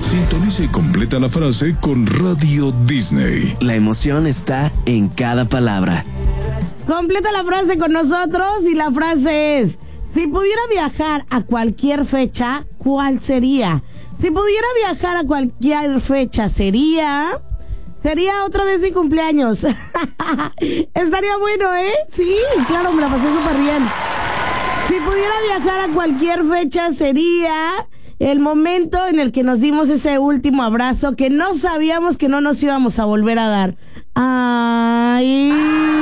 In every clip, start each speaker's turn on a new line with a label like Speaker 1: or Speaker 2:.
Speaker 1: Sintoniza y completa la frase con Radio Disney.
Speaker 2: La emoción está en cada palabra.
Speaker 3: Completa la frase con nosotros y la frase es: si pudiera viajar a cualquier fecha, ¿cuál sería? Si pudiera viajar a cualquier fecha, sería otra vez mi cumpleaños. Estaría bueno, ¿eh? Sí, claro, me la pasé súper bien. Si pudiera viajar a cualquier fecha, sería el momento en el que nos dimos ese último abrazo que no sabíamos que no nos íbamos a volver a dar. ¡Ay!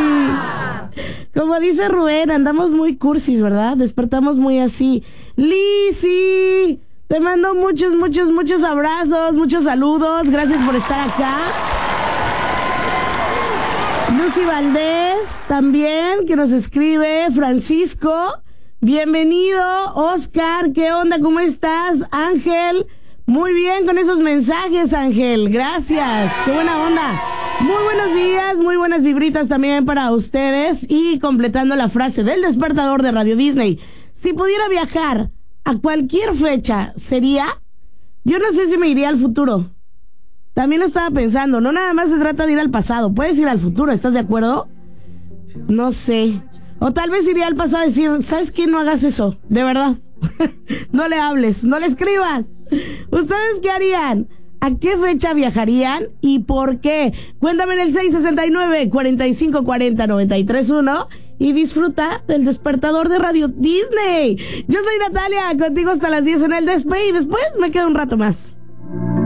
Speaker 3: Como dice Rubén, andamos muy cursis, ¿verdad? Despertamos muy así. Lizzy, te mando muchos abrazos, muchos saludos. Gracias por estar acá. Lucy Valdés, también, que nos escribe. Francisco, bienvenido. Oscar, ¿qué onda? ¿Cómo estás? Ángel, muy bien con esos mensajes, Ángel. Gracias, qué buena onda. Muy buenos días, muy buenas vibritas también para ustedes. Y completando la frase del despertador de Radio Disney: si pudiera viajar a cualquier fecha, sería... Yo no sé si me iría al futuro. También estaba pensando, no nada más se trata de ir al pasado, puedes ir al futuro, ¿estás de acuerdo? No sé. O tal vez iría al pasado y decir, ¿sabes qué? No hagas eso, de verdad. No le hables, no le escribas. ¿Ustedes qué harían? ¿A qué fecha viajarían y por qué? Cuéntame en el 669-4540-931 y disfruta del despertador de Radio Disney. Yo soy Natalia, contigo hasta las 10 en el Despe y después me quedo un rato más.